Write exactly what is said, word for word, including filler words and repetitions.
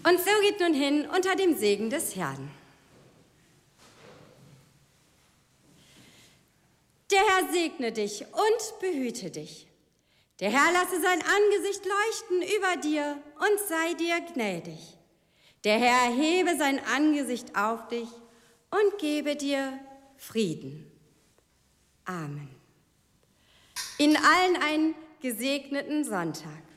Und so geht nun hin unter dem Segen des Herrn. Der Herr segne dich und behüte dich. Der Herr lasse sein Angesicht leuchten über dir und sei dir gnädig. Der Herr erhebe sein Angesicht auf dich und gebe dir Frieden. Amen. Ihnen allen einen gesegneten Sonntag.